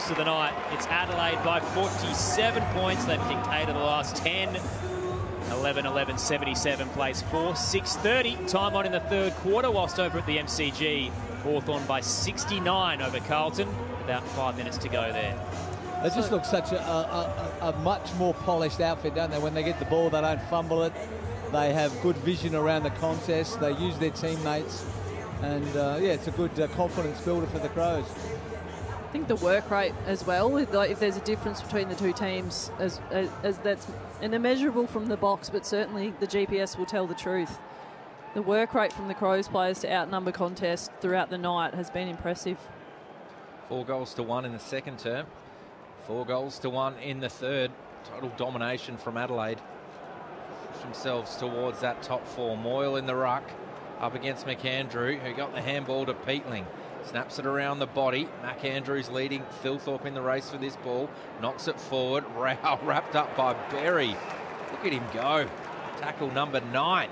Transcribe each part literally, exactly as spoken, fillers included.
rest of the night. It's Adelaide by forty-seven points. They've kicked eight of the last ten. eleven eleven seventy-seven plays four. six thirty time on in the third quarter, whilst over at the M C G, Hawthorn by sixty-nine over Carlton. About five minutes to go there. They just look such a, a, a, a much more polished outfit, don't they? When they get the ball, they don't fumble it. They have good vision around the contest. They use their teammates. And, uh, yeah, it's a good uh, confidence builder for the Crows. I think the work rate as well, like if there's a difference between the two teams, as, as, as that's an immeasurable from the box, but certainly the G P S will tell the truth. The work rate from the Crows players to outnumber contest throughout the night has been impressive. Four goals to one in the second term. Four goals to one in the third. Total domination from Adelaide. Push themselves towards that top four. Moyle in the ruck up against McAndrew, who got the handball to Peatling. Snaps it around the body. McAndrew's leading Thilthorpe in the race for this ball. Knocks it forward. Rao wrapped up by Berry. Look at him go. Tackle number nine.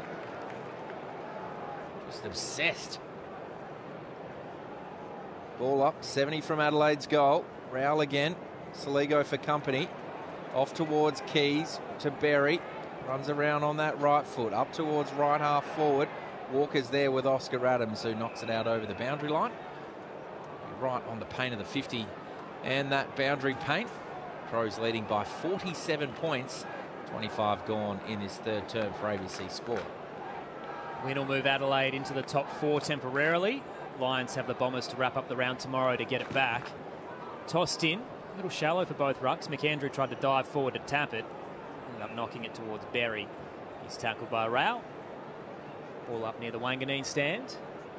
Just obsessed. Ball up. seventy from Adelaide's goal. Rowell again. Saligo for company. Off towards Keys to Berry. Runs around on that right foot. Up towards right half forward. Walker's there with Oscar Adams, who knocks it out over the boundary line. Right on the paint of the fifty and that boundary paint. Crows leading by forty-seven points. twenty-five gone in this third term for A B C Sport. Win will move Adelaide into the top four temporarily. Lions have the Bombers to wrap up the round tomorrow to get it back. Tossed in, a little shallow for both rucks. McAndrew tried to dive forward to tap it. Ended up knocking it towards Berry. He's tackled by Rao. Ball up near the Wanganeen stand.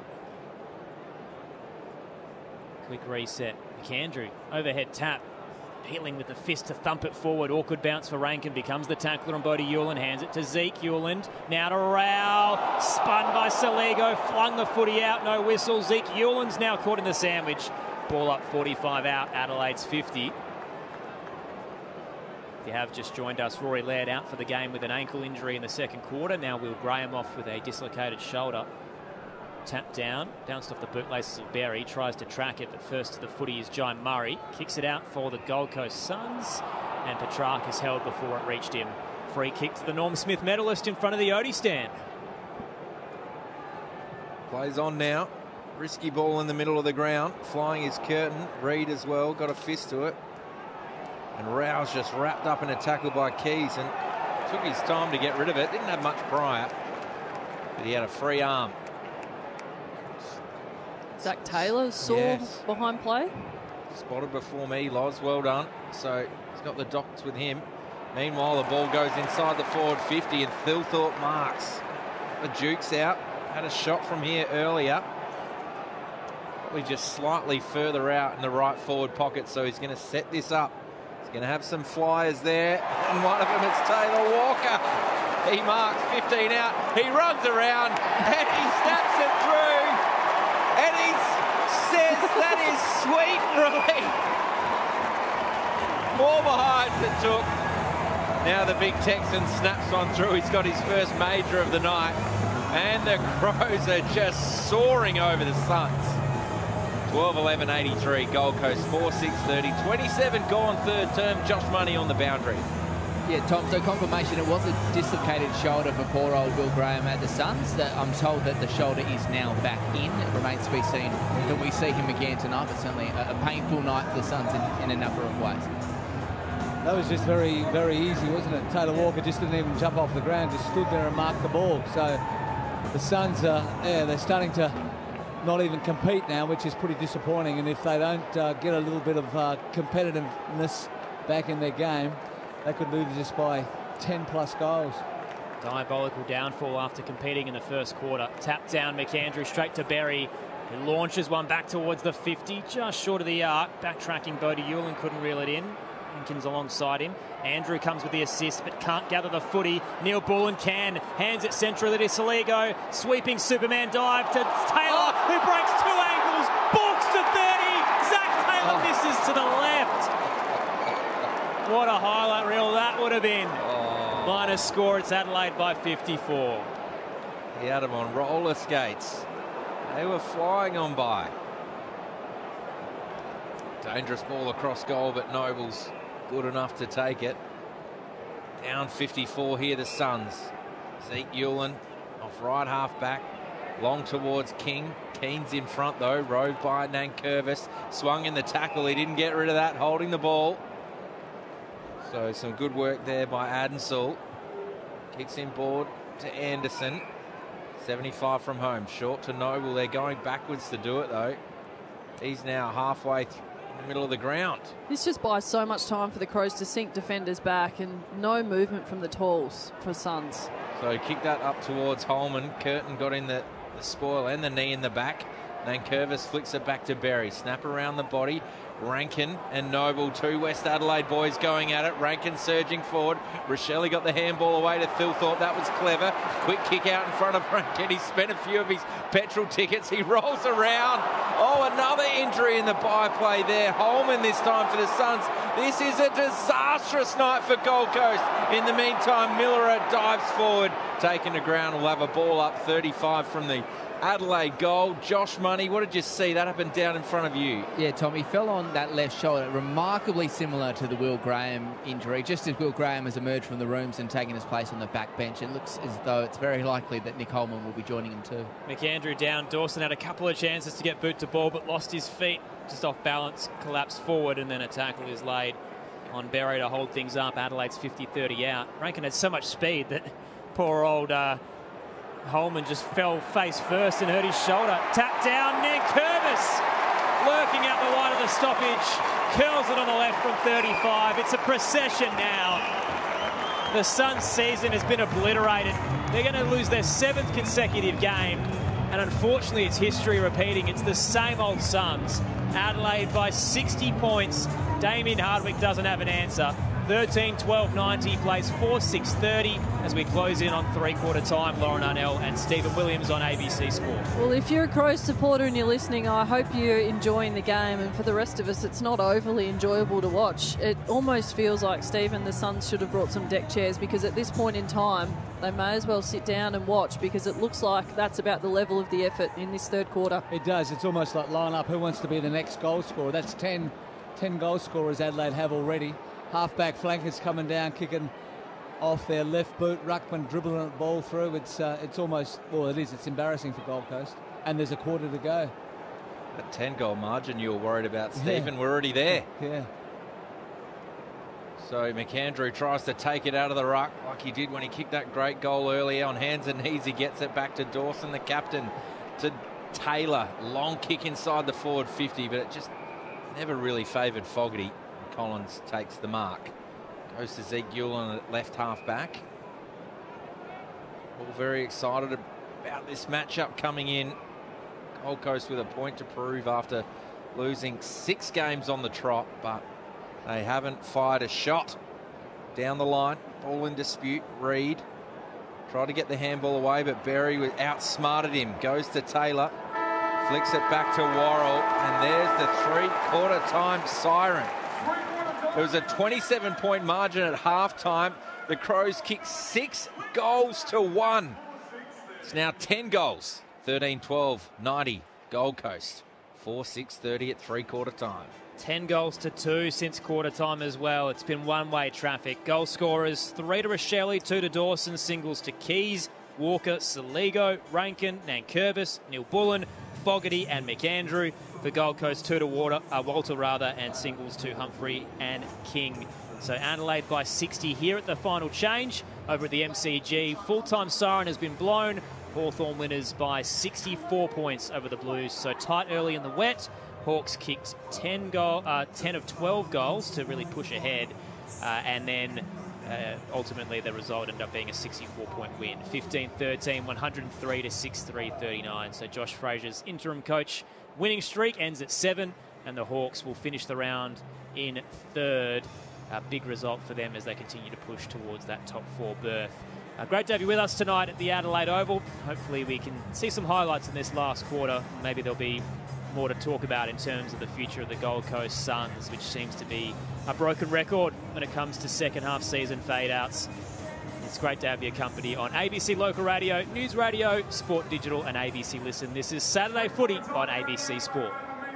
Quick reset. McAndrew, overhead tap. Peatling with the fist to thump it forward. Awkward bounce for Rankin. Becomes the tackler on Bodie Hewland. Hands it to Zeke Hewland. Now to Rao. Spun by Saligo. Flung the footy out. No whistle. Zeke Hewland's now caught in the sandwich. Ball up forty-five out. Adelaide's fifty. If you have just joined us, Rory Laird out for the game with an ankle injury in the second quarter. Now Will Graham off with a dislocated shoulder. Tap down, bounced off the bootlaces of Berry, tries to track it, but first to the footy is Jai Murray. Kicks it out for the Gold Coast Suns, and Petrarch is held before it reached him. Free kick to the Norm Smith medalist in front of the Odie stand. Plays on now. Risky ball in the middle of the ground. Flying is Curtin. Reid as well, got a fist to it. And Rao's just wrapped up in a tackle by Keys and took his time to get rid of it. Didn't have much prior, but he had a free arm. Zach Taylor saw Yes. behind play. Spotted before me, Loz, well done. So he's got the docs with him. Meanwhile, the ball goes inside the forward fifty and Thilthorpe marks. The Duke's out. Had a shot from here earlier. Probably just slightly further out in the right forward pocket, so he's going to set this up. He's going to have some flyers there, and one of them is Taylor Walker. He marks fifteen out. He runs around and he snaps it through. And he says that is sweet relief. Four behinds it took. Now the big Texan snaps one through. He's got his first major of the night. And the Crows are just soaring over the Suns. twelve eleven eighty-three, Gold Coast four six thirty. twenty-seven gone third term. Josh Money on the boundary. Yeah, Tom, so confirmation it was a dislocated shoulder for poor old Will Graham at the Suns. That I'm told that the shoulder is now back in. It remains to be seen that we see him again tonight, but certainly a, a painful night for the Suns in, in a number of ways. That was just very, very easy, wasn't it? Taylor Walker just didn't even jump off the ground, just stood there and marked the ball. So the Suns are, yeah, they're starting to not even compete now, which is pretty disappointing. And if they don't uh, get a little bit of uh, competitiveness back in their game, they could lose this by ten plus goals. Diabolical downfall after competing in the first quarter. Tap down McAndrew straight to Berry. He launches one back towards the fifty, just short of the arc. Backtracking Bodie Hewland couldn't reel it in. Hankins alongside him. Andrew comes with the assist but can't gather the footy. Neil Bullen can. Hands it centrally to Saligo. Sweeping Superman dive to Taylor, oh. who breaks two ankles. Balks to thirty. Zach Taylor oh. misses to the left. What a highlight reel that would have been. Oh. Minus score, it's Adelaide by fifty-four. He had them on roller skates. They were flying on by. Dangerous ball across goal, but Noble's good enough to take it. Down fifty-four here, the Suns. Zeke Ulan off right half back. Long towards King. Keen's in front though, roved by Nankervis. Swung in the tackle, he didn't get rid of that, holding the ball. So some good work there by Adensall. Kicks in board to Anderson. seventy-five from home, short to Noble. They're going backwards to do it though. He's now halfway th- in the middle of the ground. This just buys so much time for the Crows to sink defenders back, and no movement from the talls for Suns. So he kicked that up towards Holman. Curtin got in the, the spoil and the knee in the back. Nankervis flicks it back to Berry. Snap around the body. Rankin and Noble, two West Adelaide boys going at it. Rankin surging forward. Rochelle got the handball away to Thilthorpe. That was clever. Quick kick out in front of Rankin. He spent a few of his petrol tickets. He rolls around. Oh, another injury in the byplay there. Holman this time for the Suns. This is a disastrous night for Gold Coast. In the meantime, Miller dives forward, taken to ground. Will have a ball up thirty-five from the Adelaide goal. Josh Money, what did you see? That up and down in front of you. Yeah, Tom, he fell on that left shoulder, remarkably similar to the Will Graham injury. Just as Will Graham has emerged from the rooms and taken his place on the back bench, it looks as though it's very likely that Nick Holman will be joining him too. McAndrew down. Dawson had a couple of chances to get boot to ball, but lost his feet, just off balance, collapsed forward, and then a tackle is laid on Berry to hold things up. Adelaide's fifty thirty out. Rankin had so much speed that poor old uh, Holman just fell face first and hurt his shoulder. Tap down, Nankervis lurking out the line of the stoppage. Curls it on the left from thirty-five. It's a procession now. The Suns' season has been obliterated. They're going to lose their seventh consecutive game. And unfortunately, it's history repeating. It's the same old Suns. Adelaide by sixty points. Damien Hardwick doesn't have an answer. thirteen twelve ninety, plays four six thirty as we close in on three-quarter time. Lauren Arnell and Stephen Williams on A B C Sport. Well, if you're a Crows supporter and you're listening, I hope you're enjoying the game. And for the rest of us, it's not overly enjoyable to watch. It almost feels like, Stephen, the Suns should have brought some deck chairs, because at this point in time, they may as well sit down and watch, because it looks like that's about the level of the effort in this third quarter. It does. It's almost like line up who wants to be the next goal scorer. That's ten, ten goal scorers Adelaide have already. Half-back flankers coming down, kicking off their left boot. Ruckman dribbling the ball through. It's uh, it's almost, well, it is. It's embarrassing for Gold Coast. And there's a quarter to go. That ten-goal margin you were worried about, Stephen, Yeah. we're already there. Yeah. So McAndrew tries to take it out of the ruck like he did when he kicked that great goal earlier. On hands and knees, he gets it back to Dawson, the captain, to Taylor. Long kick inside the forward fifty, but it just never really favoured Fogarty. Collins takes the mark. Goes to Zeke Ulan at left half back. All very excited about this matchup coming in. Gold Coast with a point to prove after losing six games on the trot, but they haven't fired a shot down the line. Ball in dispute. Reed tried to get the handball away, but Berry outsmarted him. Goes to Taylor. Flicks it back to Worrell. And there's the three-quarter time siren. It was a twenty-seven point margin at halftime. The Crows kicked six goals to one. It's now ten goals. thirteen twelve ninety Gold Coast. four six thirty at three-quarter time. ten goals to two since quarter time as well. It's been one-way traffic. Goal scorers, three to Rochelle, two to Dawson, singles to Keys, Walker, Saligo, Rankin, Nankervis, Neil Bullen, Fogarty and McAndrew. For Gold Coast, two to Walter, uh, Walter rather, and singles to Humphrey and King. So Adelaide by sixty here at the final change over at the M C G. Full-time siren has been blown. Hawthorn winners by sixty-four points over the Blues. So tight early in the wet. Hawks kicked ten, goal, uh, ten of twelve goals to really push ahead. Uh, and then uh, ultimately the result ended up being a sixty-four point win. fifteen thirteen, one oh three to sixty-three thirty-nine. So Josh Frazier's interim coach winning streak ends at seven, and the Hawks will finish the round in third. A big result for them as they continue to push towards that top four berth. Uh, great to have you with us tonight at the Adelaide Oval. Hopefully we can see some highlights in this last quarter. Maybe there'll be more to talk about in terms of the future of the Gold Coast Suns, which seems to be a broken record when it comes to second half season fade outs. It's great to have your company on A B C Local Radio, News Radio, Sport Digital and A B C Listen. This is Saturday Footy on A B C Sport.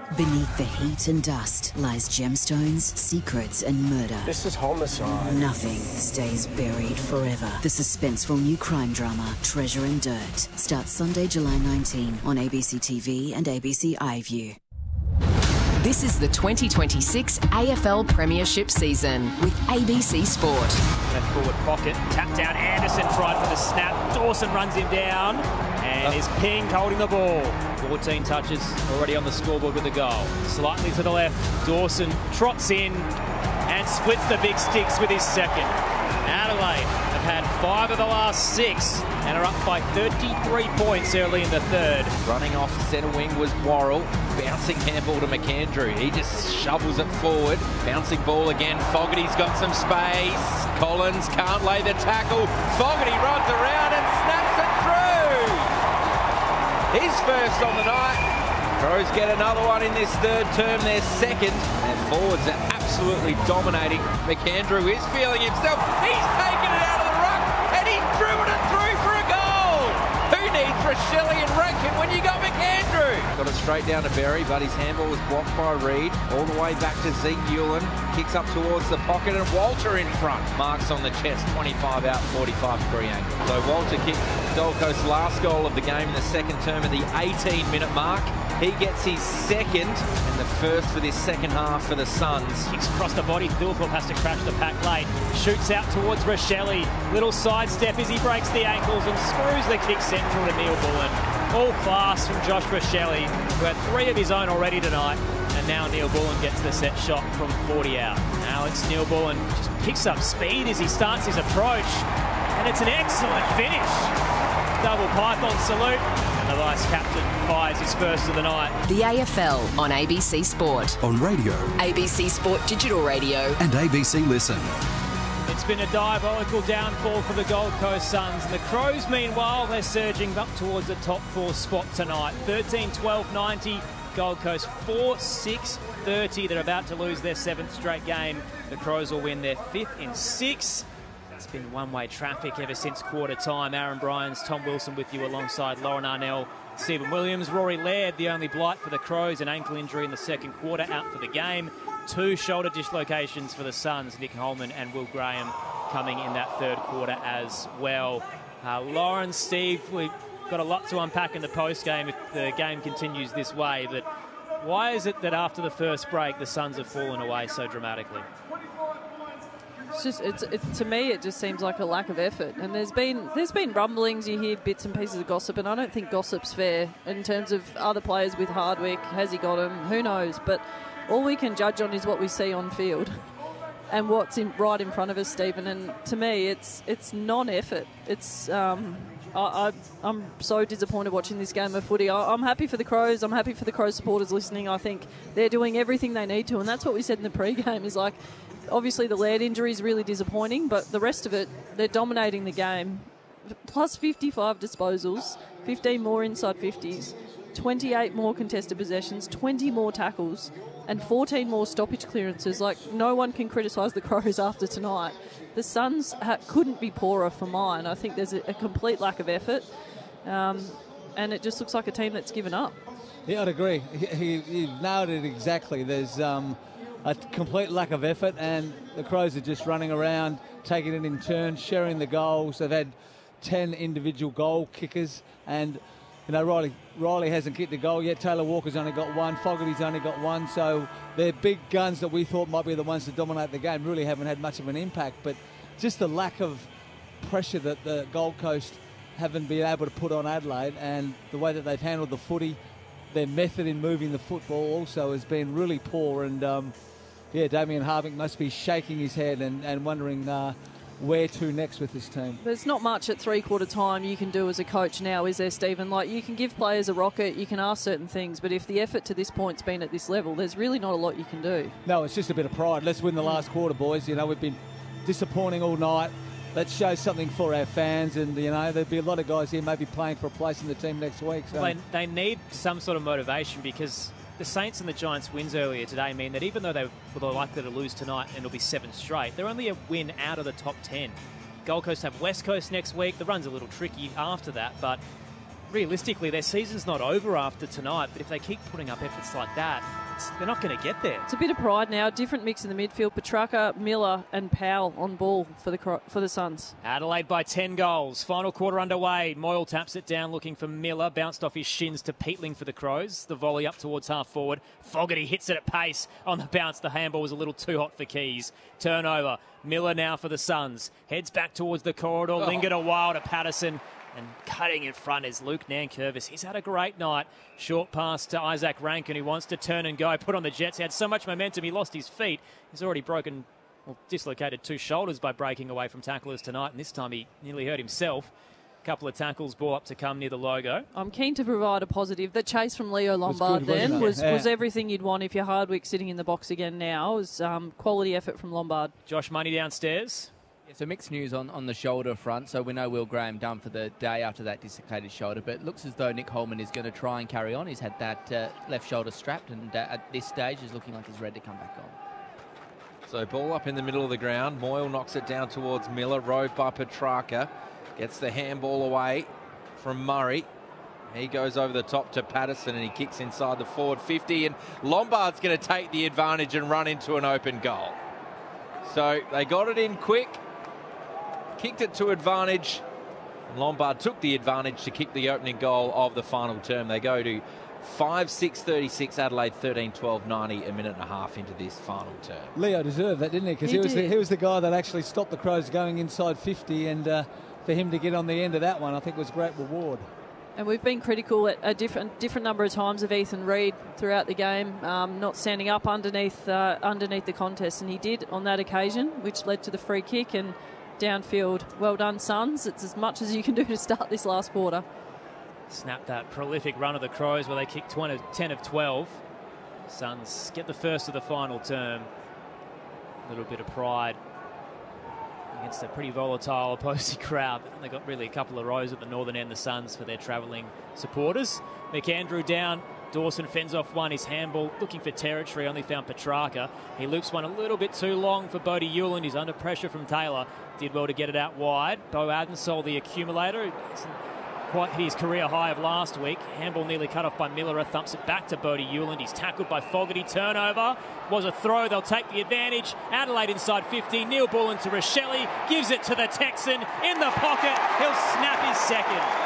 Beneath the heat and dust lies gemstones, secrets, and murder. This is homicide. Nothing stays buried forever. The suspenseful new crime drama, Treasure and Dirt, starts Sunday, July nineteenth on A B C T V and A B C iView. This is the twenty twenty-six A F L Premiership season with A B C Sport. Left forward pocket, tapped down. Anderson tried for the snap. Dawson runs him down and is pinged holding the ball. fourteen touches already on the scoreboard with the goal. Slightly to the left, Dawson trots in and splits the big sticks with his second. Adelaide have had five of the last six and are up by thirty-three points early in the third. Running off centre wing was Worrell. Bouncing handball to McAndrew. He just shovels it forward. Bouncing ball again. Fogarty's got some space. Collins can't lay the tackle. Fogarty runs around and snaps it through. His first on the night. Crows get another one in this third term, their second. And forwards are absolutely dominating. McAndrew is feeling himself. He's taken it out of the ruck and he driven it through for a goal. Who needs Rochelle and Rankin when you got McAndrew? Got it straight down to Berry, but his handball was blocked by Reid. All the way back to Zeke Hewlin. Kicks up towards the pocket and Walter in front. Marks on the chest, twenty-five out, forty-five degree angle. So Walter kicked Gold Coast's last goal of the game in the second term at the eighteen minute mark. He gets his second and the first for this second half for the Suns. Kicks across the body. Thilthorpe has to crash the pack late. Shoots out towards Rochelle. Little sidestep as he breaks the ankles and screws the kick central to Neil Bullen. All class from Josh Rochelle, who had three of his own already tonight. And now Neil Bullen gets the set shot from forty out. Alex Neil Bullen just picks up speed as he starts his approach. And it's an excellent finish. Double python salute. And the vice-captain fires his first of the night. The A F L on A B C Sport. On radio. A B C Sport Digital Radio. And A B C Listen. It's been a diabolical downfall for the Gold Coast Suns. And the Crows, meanwhile, they're surging up towards the top four spot tonight. thirteen twelve ninety. Gold Coast four six thirty. They're about to lose their seventh straight game. The Crows will win their fifth in six. It's been one-way traffic ever since quarter time. Aaron Bryans, Tom Wilson with you alongside Lauren Arnell, Stephen Williams. Rory Laird, the only blight for the Crows, an ankle injury in the second quarter, out for the game. Two shoulder dislocations for the Suns, Nick Holman and Will Graham coming in that third quarter as well. Uh, Lauren, Steve, we've got a lot to unpack in the post-game if the game continues this way, but why is it that after the first break the Suns have fallen away so dramatically? It's just, it's, it, to me, it just seems like a lack of effort. And there's been there's been rumblings, you hear bits and pieces of gossip, and I don't think gossip's fair in terms of other players with Hardwick. Has he got him? Who knows? But all we can judge on is what we see on field and what's in, right in front of us, Stephen. And to me, it's it's non-effort. It's um, I, I, I'm so disappointed watching this game of footy. I, I'm happy for the Crows. I'm happy for the Crows supporters listening. I think they're doing everything they need to, and that's what we said in the pre-game. Is like, obviously the Laird injury is really disappointing, but the rest of it, they're dominating the game. Plus fifty-five disposals, fifteen more inside fifties, twenty-eight more contested possessions, twenty more tackles, and fourteen more stoppage clearances. Like, no one can criticise the Crows after tonight. The Suns ha- couldn't be poorer for mine. I think there's a, a complete lack of effort, um, and it just looks like a team that's given up. Yeah, I'd agree. He, he, he nailed it exactly. There's um, a complete lack of effort, and the Crows are just running around, taking it in turn, sharing the goals. They've had ten individual goal kickers, and you know, Riley Riley hasn't kicked a goal yet. Taylor Walker's only got one. Fogarty's only got one. So their big guns that we thought might be the ones to dominate the game really haven't had much of an impact. But just the lack of pressure that the Gold Coast haven't been able to put on Adelaide, and the way that they've handled the footy, their method in moving the football also has been really poor. And um, yeah, Damien Hardwick must be shaking his head and, and wondering uh, where to next with this team. There's not much at three-quarter time you can do as a coach now, is there, Stephen? Like, you can give players a rocket, you can ask certain things, but if the effort to this point's been at this level, there's really not a lot you can do. No, it's just a bit of pride. Let's win the last quarter, boys. You know, we've been disappointing all night. Let's show something for our fans, and, you know, there'll be a lot of guys here maybe playing for a place in the team next week. So. They, they need some sort of motivation, because the Saints and the Giants wins earlier today mean that even though they were likely to lose tonight and it'll be seven straight, they're only a win out of the top ten. Gold Coast have West Coast next week. The run's a little tricky after that, but realistically, their season's not over after tonight, but if they keep putting up efforts like that, it's, they're not going to get there. It's a bit of pride now. Different mix in the midfield. Petrarca, Miller and Powell on ball for the for the Suns. Adelaide by ten goals. Final quarter underway. Moyle taps it down looking for Miller. Bounced off his shins to Peatling for the Crows. The volley up towards half forward. Fogarty hits it at pace. On the bounce, the handball was a little too hot for Keys. Turnover. Miller now for the Suns. Heads back towards the corridor. Oh. Lingered a while to Patterson. And cutting in front is Luke Nankervis. He's had a great night. Short pass to Isaac Rankin, who wants to turn and go. Put on the Jets. He had so much momentum, he lost his feet. He's already broken, well, dislocated two shoulders by breaking away from tacklers tonight. And this time he nearly hurt himself. A couple of tackles, ball up to come near the logo. I'm keen to provide a positive. The chase from Leo Lombard was good, then was, yeah. was everything you'd want if you're Hardwick sitting in the box again now. It was um, quality effort from Lombard. Josh Money downstairs. Yeah, so mixed news on, on the shoulder front. So we know Will Graham done for the day after that dislocated shoulder, but it looks as though Nick Holman is going to try and carry on. He's had that uh, left shoulder strapped, and uh, at this stage is looking like he's ready to come back on. So ball up in the middle of the ground. Moyle knocks it down towards Miller. Roved by Petrarca. Gets the handball away from Murray. He goes over the top to Patterson and he kicks inside the forward fifty. And Lombard's going to take the advantage and run into an open goal. So they got it in quick. Kicked it to advantage. Lombard took the advantage to kick the opening goal of the final term. They go to five six thirty-six, Adelaide thirteen twelve ninety, a minute and a half into this final term. Leo deserved that, didn't he? Because he, he, was the, he was the guy that actually stopped the Crows going inside fifty, and uh, for him to get on the end of that one, I think was great reward. And we've been critical at a different different number of times of Ethan Reid throughout the game, um, not standing up underneath uh, underneath the contest, and he did on that occasion, which led to the free kick and downfield. Well done, Suns. It's as much as you can do to start this last quarter. Snap that prolific run of the Crows where they kicked ten of twelve. Suns get the first of the final term. A little bit of pride against a pretty volatile opposing crowd. But they got really a couple of rows at the northern end, the Suns, for their travelling supporters. McAndrew down. Dawson fends off one. His handball looking for territory. Only found Petrarca. He loops one a little bit too long for Bodie Hewland. He's under pressure from Taylor. Did well to get it out wide. Bo Adensol, the accumulator. It's quite his career high of last week. Handball nearly cut off by Miller. Thumps it back to Bodie Hewland. He's tackled by Fogarty. Turnover. Was a throw. They'll take the advantage. Adelaide inside fifty. Neil Bullen to Rochelle. Gives it to the Texan. In the pocket. He'll snap his second.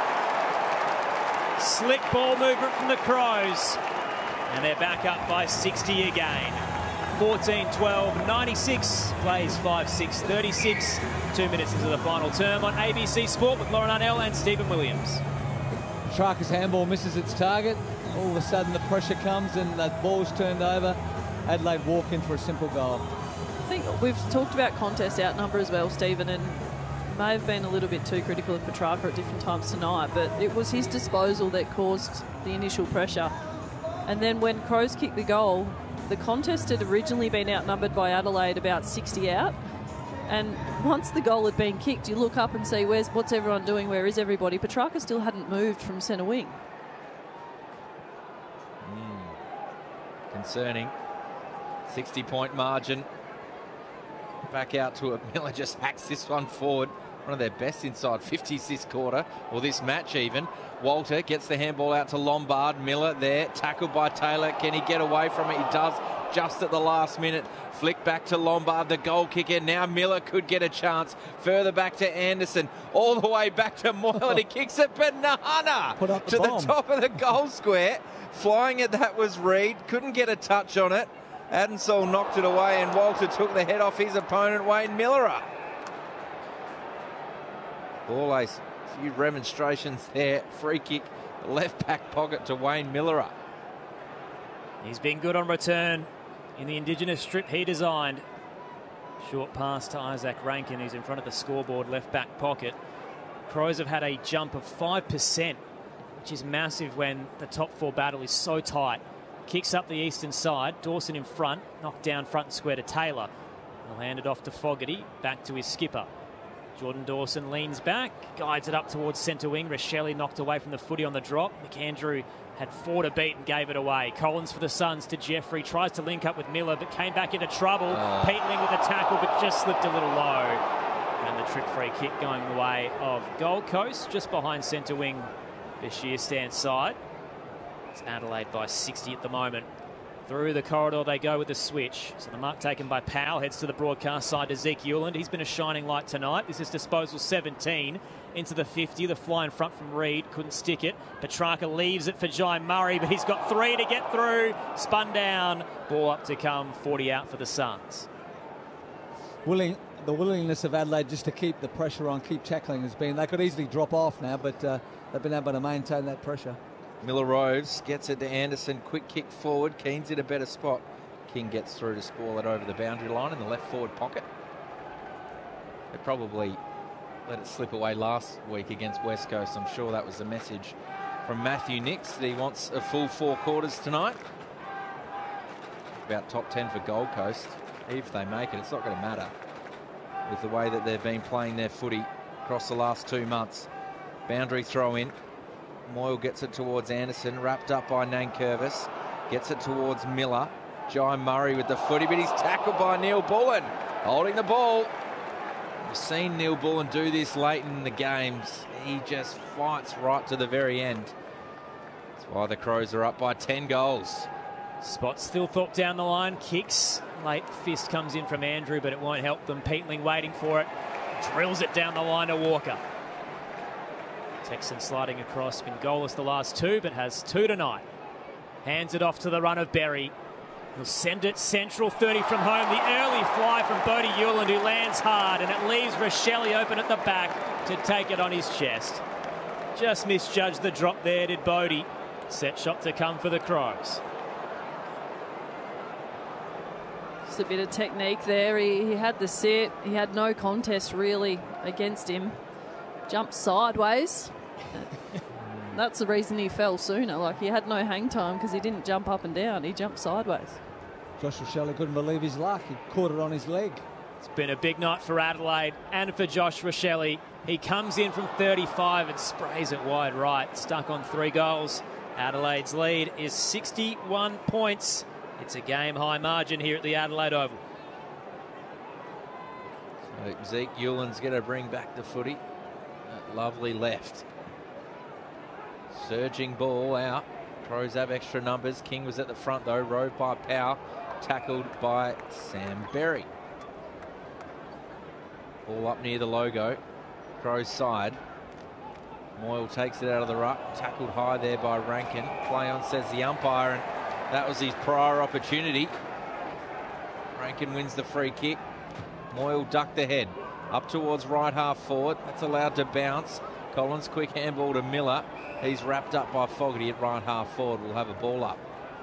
Slick ball movement from the Crows. And they're back up by sixty again. fourteen twelve ninety-six. Plays five six thirty-six. Two minutes into the final term on A B C Sport with Lauren Arnell and Stephen Williams. Petrarca's handball misses its target. All of a sudden the pressure comes and the ball's turned over. Adelaide walk in for a simple goal. I think we've talked about contest outnumber as well, Stephen, and may have been a little bit too critical of Petrarca at different times tonight, but it was his disposal that caused the initial pressure. And then when Crows kicked the goal, the contest had originally been outnumbered by Adelaide about sixty out. And once the goal had been kicked, you look up and see, where's what's everyone doing? Where is everybody? Petrarca still hadn't moved from centre wing. Mm. Concerning. sixty-point margin. Back out to it. Miller just hacks this one forward. One of their best inside fifties this quarter, or this match even. Walter gets the handball out to Lombard. Miller there, tackled by Taylor. Can he get away from it? He does just at the last minute. Flick back to Lombard, the goal kicker. Now Miller could get a chance. Further back to Anderson. All the way back to Moyle, and he kicks it banana Put up the to bomb. the top of the goal square. Flying it, that was Reid. Couldn't get a touch on it. Adensol knocked it away, and Walter took the head off his opponent, Wayne Miller. Ball ace, a few remonstrations there. Free kick, left back pocket to Wayne Miller. He's been good on return in the Indigenous strip he designed. Short pass to Isaac Rankin, who's in front of the scoreboard, left back pocket. Crows have had a jump of five percent, which is massive when the top four battle is so tight. Kicks up the eastern side. Dawson in front. Knocked down front and square to Taylor. He'll hand it off to Fogarty. Back to his skipper. Jordan Dawson leans back. Guides it up towards centre wing. Rochelle knocked away from the footy on the drop. McAndrew had four to beat and gave it away. Collins for the Suns to Jeffrey. Tries to link up with Miller but came back into trouble. Oh. Peatling with a tackle but just slipped a little low. And the trip free kick going the way of Gold Coast. Just behind centre wing Bashir stands side. It's Adelaide by sixty at the moment. Through the corridor they go with the switch. So the mark taken by Powell heads to the broadcast side to Zeke Uland. He's been a shining light tonight. This is disposal seventeen into the fifty. The fly in front from Reed. Couldn't stick it. Petrarca leaves it for Jai Murray, but he's got three to get through. Spun down. Ball up to come. forty out for the Suns. Willing, the willingness of Adelaide just to keep the pressure on, keep tackling has been. They could easily drop off now, but uh, they've been able to maintain that pressure. Miller Roves gets it to Anderson. Quick kick forward. Keen's in a better spot. King gets through to spoil it over the boundary line in the left forward pocket. They probably let it slip away last week against West Coast. I'm sure that was the message from Matthew Nicks that he wants a full four quarters tonight. About top ten for Gold Coast. If they make it, it's not going to matter with the way that they've been playing their footy across the last two months. Boundary throw in. Moyle gets it towards Anderson, wrapped up by Nankervis. Gets it towards Miller. Jai Murray with the footy, but he's tackled by Neil Bullen. Holding the ball. We've seen Neil Bullen do this late in the games. He just fights right to the very end. That's why the Crows are up by ten goals. Spot Thilthorpe down the line, kicks. Late fist comes in from Andrew, but it won't help them. Peatling waiting for it. Drills it down the line to Walker. Texan sliding across, been goalless the last two, but has two tonight. Hands it off to the run of Berry. He'll send it central, thirty from home. The early fly from Bodie Uland, who lands hard, and it leaves Rochelle open at the back to take it on his chest. Just misjudged the drop there, did Bodie. Set shot to come for the Crows. Just a bit of technique there. He, he had the sit. He had no contest really against him. Jumped sideways. That's the reason he fell sooner. Like, he had no hang time because he didn't jump up and down. He jumped sideways. Josh Rochelle couldn't believe his luck. He caught it on his leg. It's been a big night for Adelaide and for Josh Rochelle. He comes in from thirty-five and sprays it wide right. Stuck on three goals. Adelaide's lead is sixty-one points. It's a game-high margin here at the Adelaide Oval. So Zeke Uland's going to bring back the footy. That lovely left. Surging ball out. Crows have extra numbers. King was at the front though. Rove by Powell. Tackled by Sam Berry. Ball up near the logo. Crows side. Moyle takes it out of the ruck. Tackled high there by Rankin. Play on, says the umpire, and that was his prior opportunity. Rankin wins the free kick. Moyle ducked the head. Up towards right half forward. That's allowed to bounce. Collins quick handball to Miller. He's wrapped up by Fogarty at right half forward. We'll have a ball up.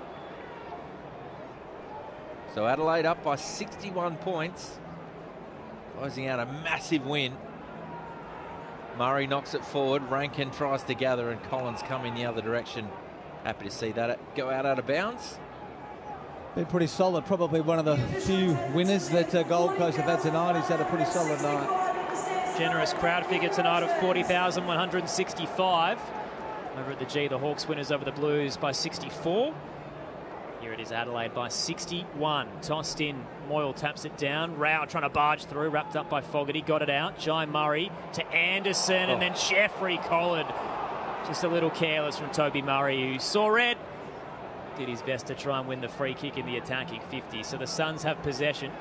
So Adelaide up by sixty-one points. Closing out a massive win. Murray knocks it forward. Rankin tries to gather and Collins coming the other direction. Happy to see that go out out of bounds. Been pretty solid. Probably one of the few winners that uh, Gold Coast have had tonight. He's had a pretty solid night. Generous crowd figure tonight of forty thousand one hundred sixty-five. Over at the G, the Hawks winners over the Blues by sixty-four. Here it is, Adelaide by sixty-one. Tossed in, Moyle taps it down. Rao trying to barge through, wrapped up by Fogarty, got it out. Jai Murray to Anderson, oh. and then Jeffrey Collard. Just a little careless from Toby Murray, who saw red. Did his best to try and win the free kick in the attacking fifty. So the Suns have possession.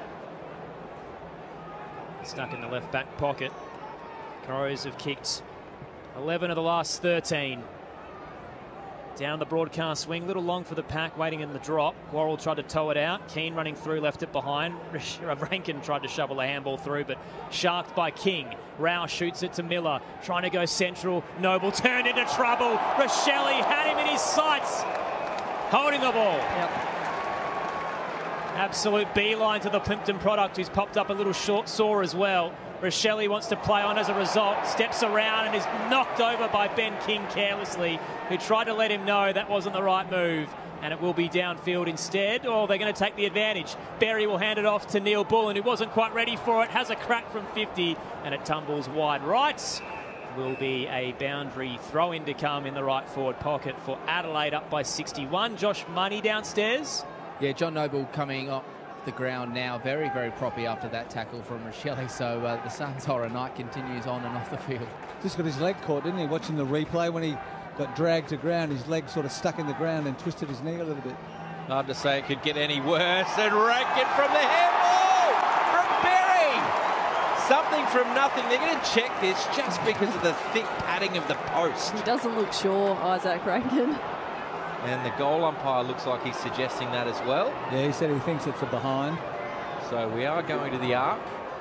Stuck in the left back pocket. Crows have kicked eleven of the last thirteen. Down the broadcast swing, little long for the pack, waiting in the drop. Worrell tried to tow it out. Keane running through, left it behind. Rankin tried to shovel a handball through, but sharked by King. Rao shoots it to Miller, trying to go central. Noble turned into trouble. Rochelle had him in his sights, holding the ball. Yep. Absolute beeline to the Plimpton product, who's popped up a little short sore as well. Rochelle wants to play on as a result, steps around and is knocked over by Ben King carelessly, who tried to let him know that wasn't the right move, and it will be downfield instead. Oh, they're going to take the advantage. Berry will hand it off to Neil Bullen, who wasn't quite ready for it, has a crack from fifty, and it tumbles wide right. Will be a boundary throw-in to come in the right forward pocket for Adelaide, up by sixty-one. Josh Money downstairs. Yeah, John Noble coming up the ground now, very, very proppy after that tackle from Rochelle. So uh, the Suns' horror night continues on and off the field. Just got his leg caught, didn't he? Watching the replay when he got dragged to ground. His leg sort of stuck in the ground and twisted his knee a little bit. Hard to say it could get any worse. And Rankin from the handball from Berry. Something from nothing. They're going to check this just because of the thick padding of the post. He doesn't look sure, Isaac Rankin. And the goal umpire looks like he's suggesting that as well. Yeah, he said he thinks it's a behind. So we are going to the arc.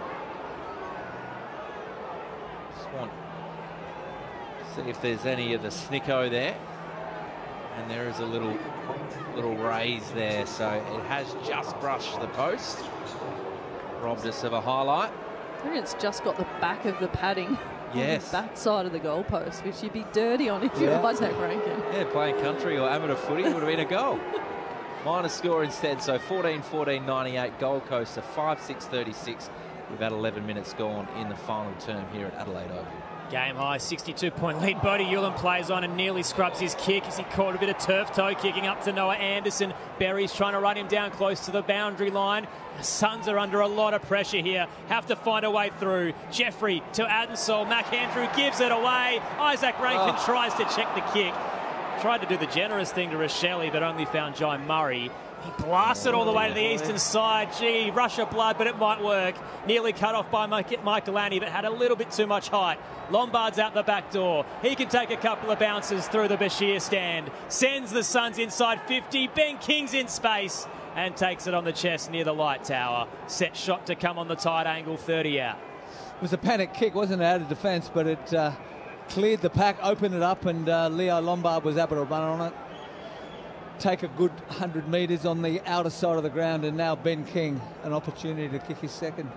Just want to see if there's any of the snicko there. And there is a little little raise there. So it has just brushed the post. Robbed us of a highlight. I think it's just got the back of the padding. Yes. On the back side of the goalpost, which you'd be dirty on if yeah. you're Isaac Rankin. Yeah, playing country or amateur footy would have been a goal. Minus score instead, so fourteen fourteen ninety-eight, Gold Coast to five six thirty-six. We've had eleven minutes gone in the final term here at Adelaide Oval. Game high, sixty-two point lead. Bodie Ulan plays on and nearly scrubs his kick as he caught a bit of turf toe kicking up to Noah Anderson. Berry's trying to run him down close to the boundary line. The Suns are under a lot of pressure here. Have to find a way through. Jeffrey to Adensol. McAndrew gives it away. Isaac Rankin oh. tries to check the kick. Tried to do the generous thing to Rochelle, but only found Jai Murray. He blasted all the way to the eastern side. Gee, rush of blood, but it might work. Nearly cut off by Michael Annie, but had a little bit too much height. Lombard's out the back door. He can take a couple of bounces through the Bashir stand. Sends the Suns inside fifty. Ben King's in space and takes it on the chest near the light tower. Set shot to come on the tight angle, thirty out. It was a panic kick, wasn't it, out of defence, but it uh, cleared the pack, opened it up, and uh, Leo Lombard was able to run on it. Take a good one hundred metres on the outer side of the ground, and now Ben King an opportunity to kick his second.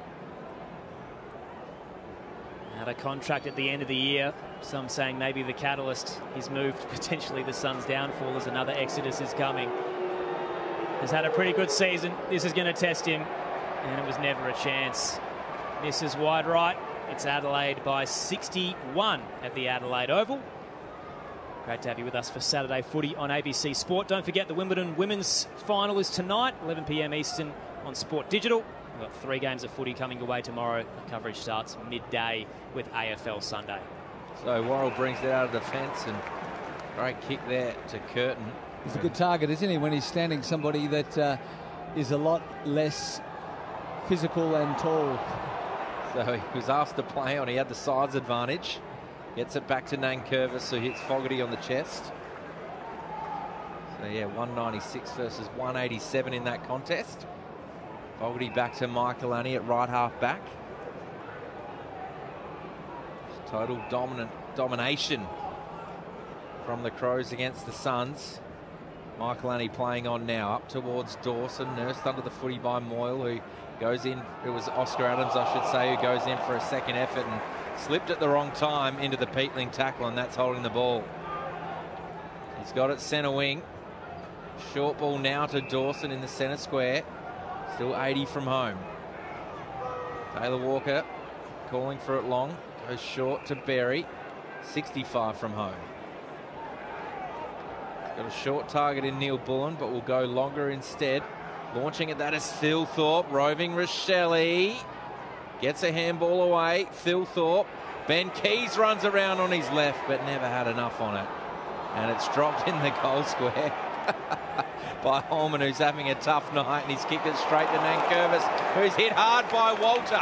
Had a contract at the end of the year. Some saying maybe the catalyst is moved, potentially the Suns' downfall as another exodus is coming. Has had a pretty good season. This is going to test him, and it was never a chance. Misses wide right. It's Adelaide by sixty-one at the Adelaide Oval. Great to have you with us for Saturday footy on A B C Sport. Don't forget the Wimbledon Women's Final is tonight, eleven p m Eastern on Sport Digital. We've got three games of footy coming away tomorrow. The coverage starts midday with A F L Sunday. So Worrell brings it out of defence, and great kick there to Curtin. He's a good target, isn't he, when he's standing somebody that uh, is a lot less physical and tall. So he was asked to play on. He had the size advantage. Gets it back to Nankervis, who hits Fogarty on the chest. So, yeah, one ninety-six versus one eighty-seven in that contest. Fogarty back to Michael Annie at right half back. Total dominant domination from the Crows against the Suns. Michael Annie playing on now, up towards Dawson, nursed under the footy by Moyle, who goes in. It was Oscar Adams, I should say, who goes in for a second effort and slipped at the wrong time into the Peatling tackle, and that's holding the ball. He's got it centre wing. Short ball now to Dawson in the centre square. Still eighty from home. Taylor Walker calling for it long. Goes short to Berry. sixty-five from home. Got a short target in Neil Bullen, but will go longer instead. Launching at that is Thilthorpe. Roving Rochelle. Gets a handball away. Thilthorpe. Ben Keys runs around on his left, but never had enough on it. And it's dropped in the goal square by Holman, who's having a tough night, and he's kicked it straight to Nankervis, who's hit hard by Walter.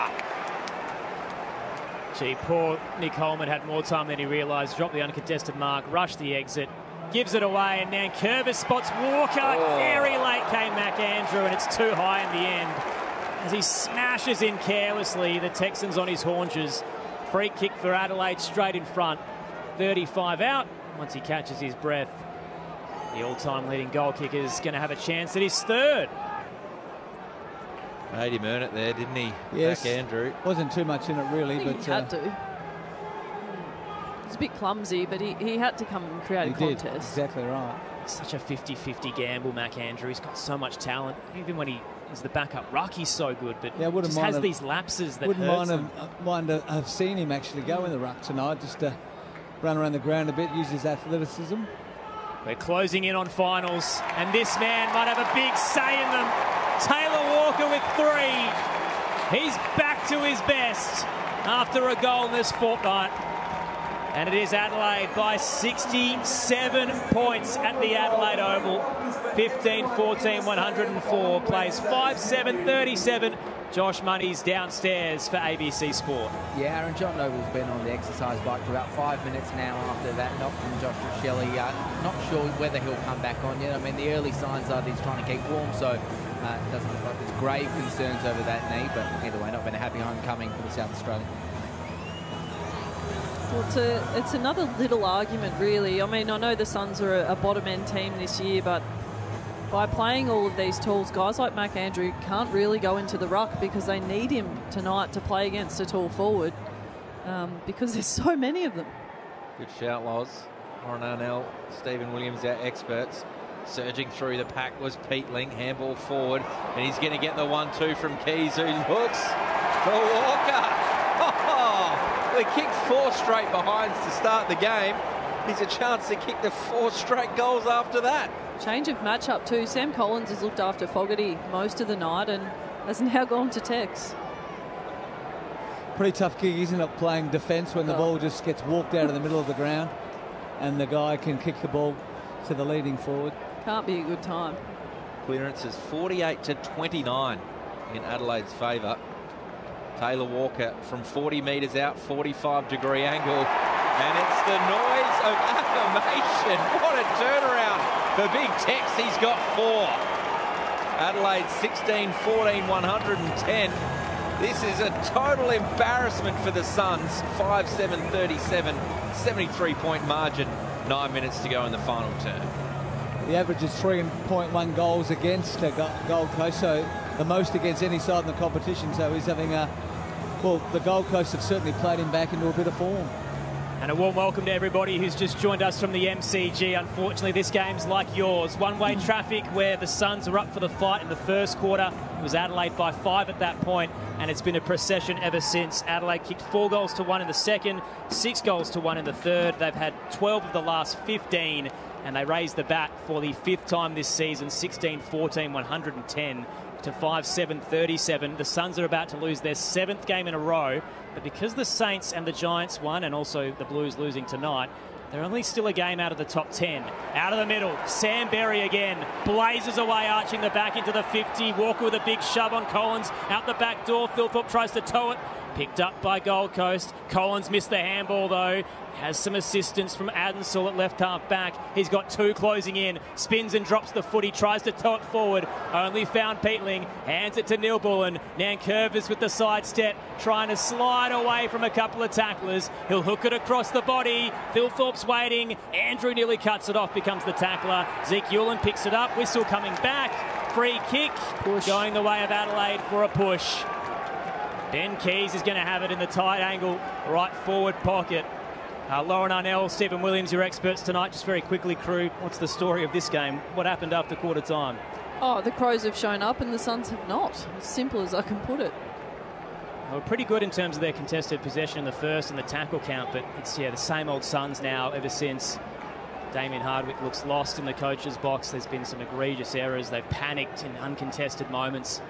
Gee, poor Nick Holman had more time than he realised. Dropped the uncontested mark, rushed the exit, gives it away, and Nankervis spots Walker. Oh. Very late came McAndrew, and it's too high in the end. As he smashes in carelessly, the Texans on his haunches. Free kick for Adelaide straight in front. thirty-five out. Once he catches his breath, the all-time leading goal kicker is going to have a chance at his third. Made him earn it there, didn't he? Yes. McAndrew. Wasn't too much in it, really. I think but he had uh, to. It's a bit clumsy, but he, he had to come and create he a did. contest. Exactly right. Such a fifty fifty gamble, McAndrew. He's got so much talent. Even when he is the backup ruck, he's so good, but yeah, just mind has have, these lapses that wouldn't hurts mind him. have, mind to have seen him actually go in the ruck tonight, just to run around the ground a bit, use his athleticism. We're closing in on finals, and this man might have a big say in them. Taylor Walker with three. He's back to his best after a goal in this fortnight. And it is Adelaide by sixty-seven points at the Adelaide Oval. fifteen fourteen, one oh four. Plays five seven thirty-seven. Josh Money's downstairs for A B C Sport. Yeah, Aaron John Noble's been on the exercise bike for about five minutes now after that knock from Joshua Shelley. Uh, not sure whether he'll come back on yet. I mean, the early signs are that he's trying to keep warm, so uh, it doesn't look like there's grave concerns over that knee, but either way, not been a happy homecoming for the South Australian. Well, it's, a, it's another little argument, really. I mean, I know the Suns are a, a bottom-end team this year, but by playing all of these tools, guys like Mac Andrew can't really go into the ruck because they need him tonight to play against a tall forward um, because there's so many of them. Good shout, Loz. Lauren Arnell, Stephen Williams, our experts. Surging through the pack was Peatling. Handball forward, and he's going to get the one two from Keys, who hooks for Walker. Oh, they kicked four straight behinds to start the game. He's a chance to kick the four straight goals after that. Change of matchup too. Sam Collins has looked after Fogarty most of the night and has now gone to Tex. Pretty tough gig, isn't it, playing defence when the oh. ball just gets walked out of the middle of the ground and the guy can kick the ball to the leading forward. Can't be a good time. Clearance is forty-eight to twenty-nine in Adelaide's favour. Taylor Walker from forty metres out, forty-five degree angle. And it's the noise of affirmation. What a turnaround for Big Tex. He's got four. Adelaide sixteen fourteen, one hundred ten. This is a total embarrassment for the Suns. five seven thirty-seven, seventy-three point margin. Nine minutes to go in the final term. The average is three point one goals against uh, Gold Coast, so the most against any side in the competition. So he's having a, well, the Gold Coast have certainly played him back into a bit of form. And a warm welcome to everybody who's just joined us from the M C G. Unfortunately, this game's like yours. One-way traffic where the Suns are up for the fight in the first quarter. It was Adelaide by five at that point, and it's been a procession ever since. Adelaide kicked four goals to one in the second, six goals to one in the third. They've had twelve of the last fifteen, and they raised the bat for the fifth time this season, sixteen fourteen, one hundred ten to five seven thirty-seven. The Suns are about to lose their seventh game in a row, but because the Saints and the Giants won, and also the Blues losing tonight, they're only still a game out of the top ten. Out of the middle, Sam Berry again, blazes away, arching the back into the fifty. Walker with a big shove on Collins, out the back door. Philthorpe tries to tow it, picked up by Gold Coast. Collins missed the handball though. Has some assistance from Adensall at left half back. He's got two closing in. Spins and drops the footy. Tries to tow it forward. Only found Peatling. Hands it to Neil Bullen. Nankervis with the sidestep. Trying to slide away from a couple of tacklers. He'll hook it across the body. Philthorpe's waiting. Andrew nearly cuts it off. Becomes the tackler. Zeke Hewlin picks it up. Whistle coming back. Free kick. Push. Going the way of Adelaide for a push. Ben Keys is going to have it in the tight angle. Right forward pocket. Uh, Lauren Arnell, Stephen Williams, your experts tonight. Just very quickly, crew, what's the story of this game? What happened after quarter time? Oh, the Crows have shown up and the Suns have not. As simple as I can put it. They were pretty good in terms of their contested possession in the first and the tackle count, but it's, yeah, the same old Suns now ever since. Damien Hardwick looks lost in the coach's box. There's been some egregious errors. They've panicked in uncontested moments.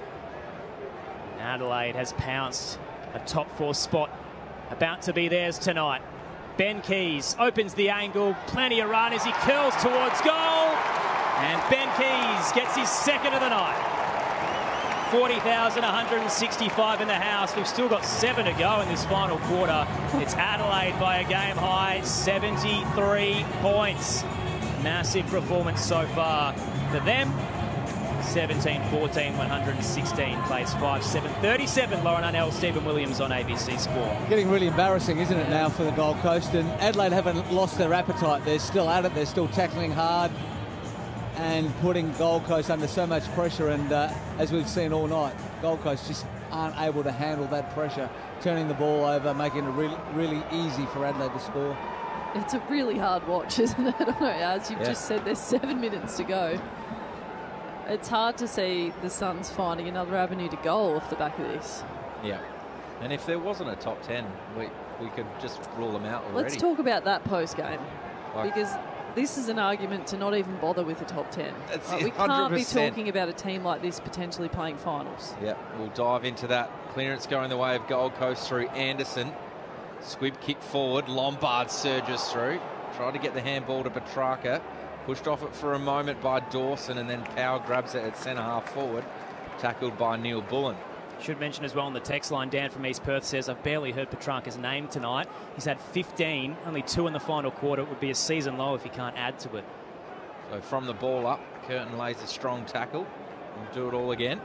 Adelaide has pounced. A top four spot about to be theirs tonight. Ben Keys opens the angle, plenty of run as he curls towards goal, and Ben Keys gets his second of the night. forty thousand one hundred sixty-five in the house. We've still got seven to go in this final quarter. It's Adelaide by a game high, seventy-three points. Massive performance so far for them. seventeen fourteen, one hundred sixteen, plays five seven thirty-seven. Lauren Arnell, Stephen Williams on A B C Sport. Getting really embarrassing, isn't it, now for the Gold Coast? And Adelaide haven't lost their appetite. They're still at it. They're still tackling hard and putting Gold Coast under so much pressure. And uh, as we've seen all night, Gold Coast just aren't able to handle that pressure, turning the ball over, making it really, really easy for Adelaide to score. It's a really hard watch, isn't it? I don't know, as you've yeah. just said, there's seven minutes to go. It's hard to see the Suns finding another avenue to goal off the back of this. Yeah. And if there wasn't a top ten, we, we could just rule them out already. Let's talk about that post-game. Like, because this is an argument to not even bother with the top ten. Like, we can't be talking about a team like this potentially playing finals. Yeah, we'll dive into that. Clearance going the way of Gold Coast through Anderson. Squib kick forward. Lombard surges through. Tried to get the handball to Petrarca. Pushed off it for a moment by Dawson, and then Powell grabs it at centre half forward. Tackled by Neil Bullen. Should mention as well on the text line, Dan from East Perth says, I've barely heard Petrarca's name tonight. He's had fifteen, only two in the final quarter. It would be a season low if he can't add to it. So from the ball up, Curtin lays a strong tackle. We'll do it all again.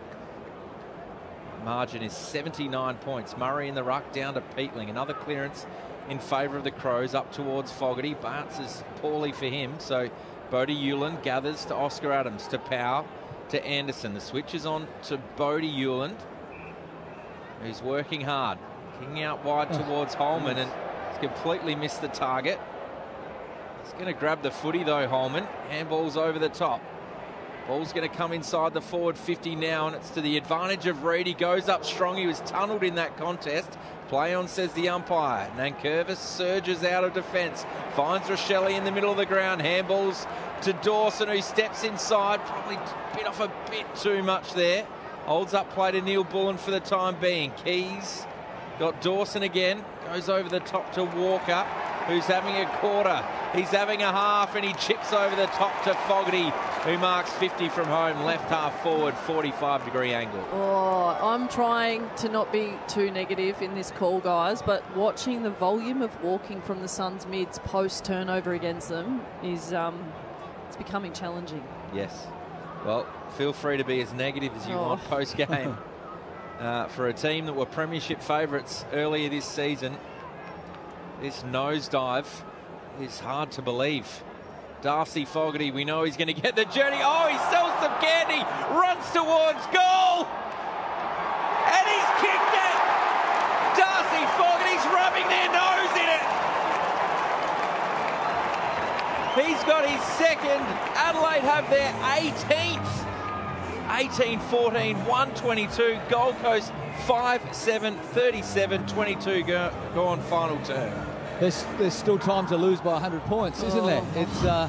Margin is seventy-nine points. Murray in the ruck down to Peatling. Another clearance in favour of the Crows up towards Fogarty. Bounces poorly for him. So Bodie Euland gathers to Oscar Adams, to Powell, to Anderson. The switch is on to Bodie Euland, who's working hard. Kicking out wide towards Holman, and he's completely missed the target. He's going to grab the footy though, Holman. Handball's over the top. Ball's going to come inside the forward fifty now, and it's to the advantage of Reid. He goes up strong. He was tunnelled in that contest. Play on, says the umpire. Nankervis surges out of defence. Finds Rochelle in the middle of the ground. Handballs to Dawson, who steps inside. Probably bit off a bit too much there. Holds up play to Neil Bullen for the time being. Keys got Dawson again. Goes over the top to Walker, who's having a quarter. He's having a half, and he chips over the top to Fogarty, who marks fifty from home. Left half forward, forty-five degree angle. Oh, I'm trying to not be too negative in this call, guys, but watching the volume of walking from the Suns mids post turnover against them is um, it's becoming challenging. Yes. Well, feel free to be as negative as you oh. want post game. uh, for a team that were premiership favourites earlier this season, this nosedive is hard to believe. Darcy Fogarty, we know he's going to get the journey. Oh, he sells some candy, runs towards goal, and he's kicked it. Darcy Fogarty's rubbing their nose in it. He's got his second. Adelaide have their eighteenth. eighteen fourteen, one twenty-two. Gold Coast five seven, thirty-seven, twenty-two go, go on final turn. There's, there's still time to lose by one hundred points, isn't oh. there? It's uh,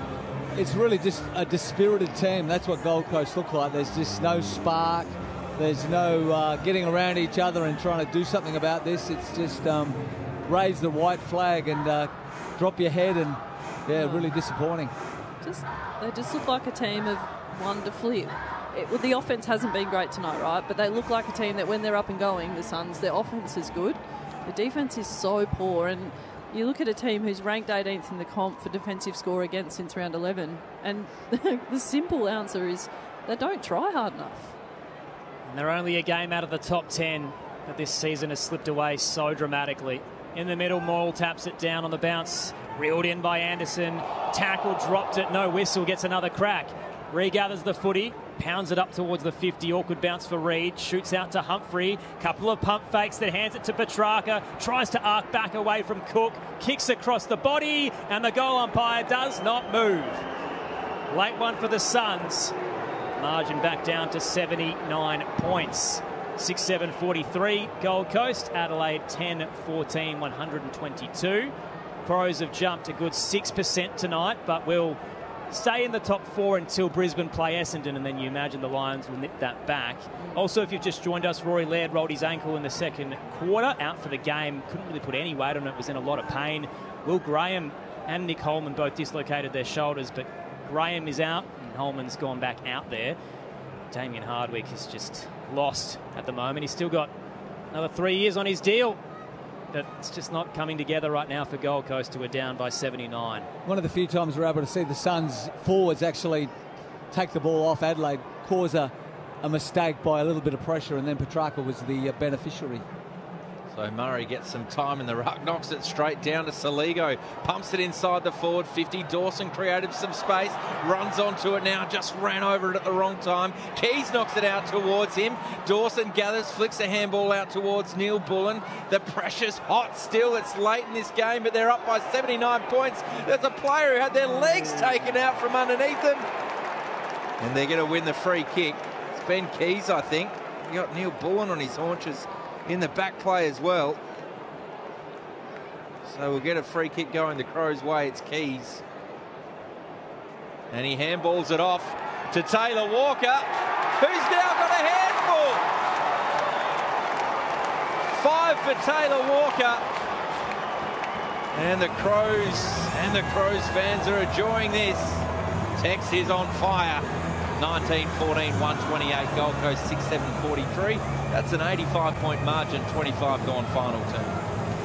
it's really just a dispirited team. That's what Gold Coast look like. There's just no spark. There's no uh, getting around each other and trying to do something about this. It's just um, raise the white flag and uh, drop your head, and yeah, really disappointing. Just they just look like a team of wonderfully. It, well, the offense hasn't been great tonight, right? But they look like a team that when they're up and going, the Suns, their offense is good. The defence is so poor, and you look at a team who's ranked eighteenth in the comp for defensive score against since round eleven, and the simple answer is they don't try hard enough. And they're only a game out of the top ten, but this season has slipped away so dramatically. In the middle, Morrill taps it down on the bounce, reeled in by Anderson, tackle, dropped it, no whistle, gets another crack. Regathers the footy, pounds it up towards the fifty. Awkward bounce for Reid. Shoots out to Humphrey. Couple of pump fakes, that hands it to Petrarca. Tries to arc back away from Cook. Kicks across the body, and the goal umpire does not move. Late one for the Suns. Margin back down to seventy-nine points. six seven forty-three Gold Coast. Adelaide ten fourteen one twenty-two. Crows have jumped a good six percent tonight, but will stay in the top four until Brisbane play Essendon, and then you imagine the Lions will nip that back. Also, if you've just joined us, Rory Laird rolled his ankle in the second quarter, out for the game. Couldn't really put any weight on it, was in a lot of pain. Will Graham and Nick Holman both dislocated their shoulders, but Graham is out and Holman's gone back out there. Damien Hardwick is just lost at the moment. He's still got another three years on his deal, but it's just not coming together right now for Gold Coast, who are down by seventy-nine. One of the few times we're able to see the Suns forwards actually take the ball off Adelaide, cause a, a mistake by a little bit of pressure, and then Petrarca was the uh, beneficiary. So Murray gets some time in the ruck, knocks it straight down to Saligo, pumps it inside the forward fifty. Dawson created some space, runs onto it now, just ran over it at the wrong time. Keys knocks it out towards him. Dawson gathers, flicks a handball out towards Neil Bullen. The pressure's hot still. It's late in this game, but they're up by seventy-nine points. There's a player who had their legs taken out from underneath them, and they're going to win the free kick. It's Ben Keys, I think. You got Neil Bullen on his haunches in the back play as well. So we'll get a free kick going the Crows' way. It's Keys. And he handballs it off to Taylor Walker, who's now got a handful. Five for Taylor Walker. And the Crows and the Crows fans are enjoying this. Tex is on fire. nineteen fourteen, one twenty-eight. Gold Coast six seven forty-three. That's an eighty-five point margin, twenty-five gone final turn.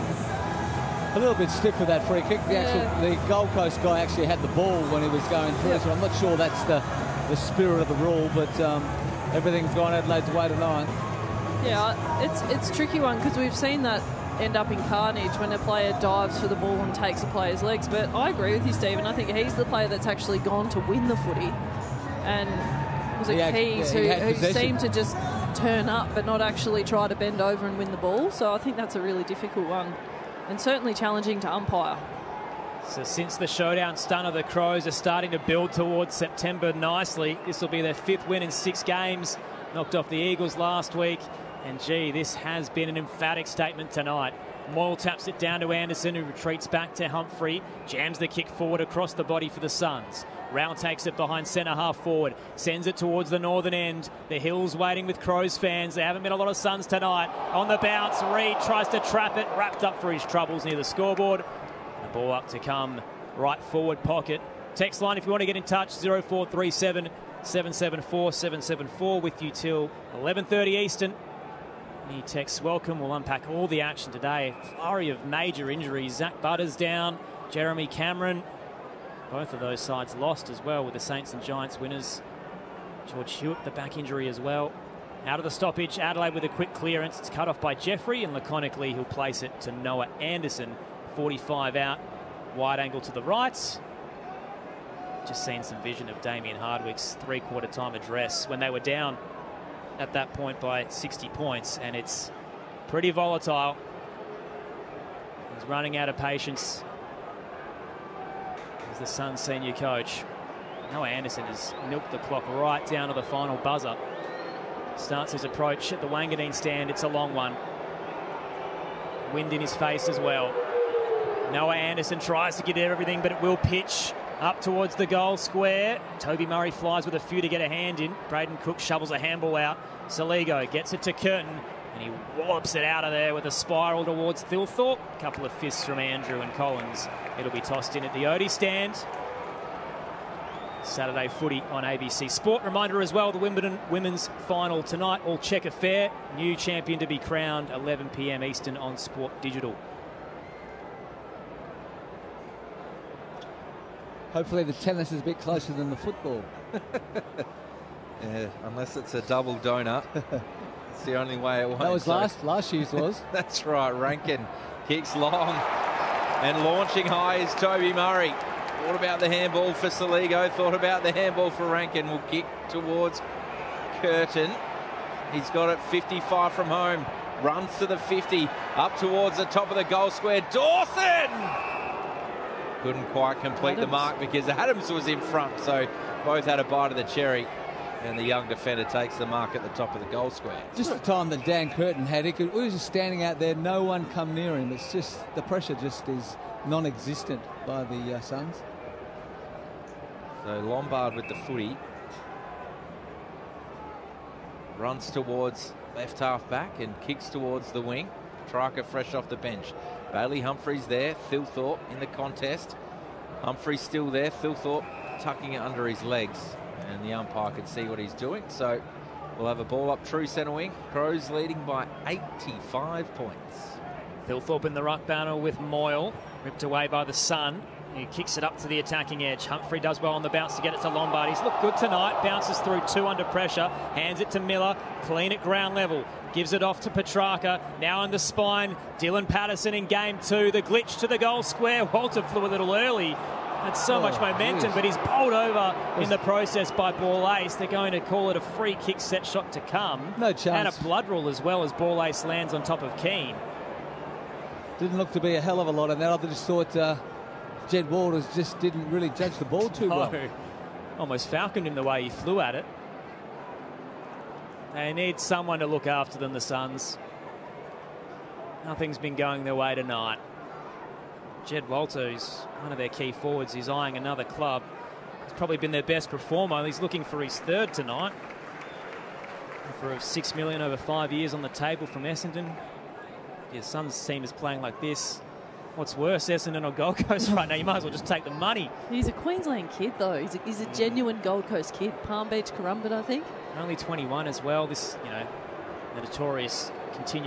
A little bit stiff with that free kick. The, Yeah. actual, the Gold Coast guy actually had the ball when he was going through, Yeah. so I'm not sure that's the, the spirit of the rule, but um, everything's gone Adelaide's way tonight. Yeah, it's it's a tricky one because we've seen that end up in carnage when a player dives for the ball and takes a player's legs. But I agree with you, Stephen. I think he's the player that's actually gone to win the footy. And was it He had- Keys yeah, he who, had who possession. seemed to just turn up but not actually try to bend over and win the ball? So I think that's a really difficult one and certainly challenging to umpire. So since the showdown stunner, the Crows are starting to build towards September nicely. This will be their fifth win in six games. Knocked off the Eagles last week. And, gee, this has been an emphatic statement tonight. Moyle taps it down to Anderson, who retreats back to Humphrey. Jams the kick forward across the body for the Suns. Round takes it behind centre half forward. Sends it towards the northern end. The Hills waiting with Crows fans. There haven't been a lot of Suns tonight. On the bounce, Reid tries to trap it. Wrapped up for his troubles near the scoreboard. The ball up to come right forward pocket. Text line if you want to get in touch, zero four three seven, seven seven four, seven seven four with you till eleven thirty Eastern. Any texts welcome. We'll unpack all the action today. Flurry of major injuries. Zach Butters down. Jeremy Cameron. Both of those sides lost as well with the Saints and Giants winners. George Hewitt, the back injury as well. Out of the stoppage, Adelaide with a quick clearance. It's cut off by Jeffrey, and laconically he'll place it to Noah Anderson. forty-five out. Wide angle to the right. Just seen some vision of Damien Hardwick's three-quarter time address when they were down at that point by sixty points, and it's pretty volatile. He's running out of patience. He's the Suns senior coach. Noah Anderson has milked the clock right down to the final buzzer. Starts his approach at the Wanganeen stand. It's a long one. Wind in his face as well. Noah Anderson tries to get everything, but it will pitch up towards the goal square. Toby Murray flies with a few to get a hand in. Braden Cook shovels a handball out. Saligo gets it to Curtin, and he wallops it out of there with a spiral towards Thilthorpe. A couple of fists from Andrew and Collins. It'll be tossed in at the Odie stand. Saturday footy on A B C Sport. Reminder as well, the Wimbledon women's final tonight. All check affair. New champion to be crowned, eleven p m Eastern on Sport Digital. Hopefully the tennis is a bit closer than the football. Yeah, unless it's a double donut. It's the only way it won't. That was So- last last year's was. That's right. Rankin kicks long and launching high is Toby Murray. Thought about the handball for Saligo. Thought about the handball for Rankin. Will kick towards Curtin. He's got it fifty-five from home. Runs to the fifty. Up towards the top of the goal square. Dawson! Couldn't quite complete the Adams. mark because Adams was in front. So both had a bite of the cherry. And the young defender takes the mark at the top of the goal square. Just the time that Dan Curtin had, he, could, he was just standing out there, no one come near him. It's just, the pressure just is non-existent by the uh, Suns. So Lombard with the footy. Runs towards left half back and kicks towards the wing. Petrarca fresh off the bench. Bailey Humphries there. Thilthorpe in the contest. Humphries still there. Thilthorpe tucking it under his legs. And the umpire can see what he's doing. So we'll have a ball up true centre wing. Crows leading by eighty-five points. Thilthorpe in the ruck banner with Moyle. Ripped away by the Sun. He kicks it up to the attacking edge. Humphrey does well on the bounce to get it to Lombard. He's looked good tonight. Bounces through two under pressure. Hands it to Miller. Clean at ground level. Gives it off to Petrarca. Now in the spine. Dylan Patterson in game two. The glitch to the goal square. Walter flew a little early. That's so Oh, much momentum, geez. but he's bowled over in the process by Ball Ace. They're going to call it a free kick set shot to come. No chance. And a blood rule as well as Ball Ace lands on top of Keane. Didn't look to be a hell of a lot of that. I just thought uh, Jed Walters just didn't really judge the ball too well. Oh, almost falconed him the way he flew at it. They need someone to look after them, the Suns. Nothing's been going their way tonight. Jed Walter, who's one of their key forwards, is eyeing another club. He's probably been their best performer. He's looking for his third tonight. For six million over five years on the table from Essendon. your Suns team is playing like this, what's worse, Essendon or Gold Coast right now? You might as well just take the money. He's a Queensland kid, though. He's a, he's a genuine Gold Coast kid. Palm Beach, Currumbin, I think. Only twenty-one as well. This, you know, the notorious continue.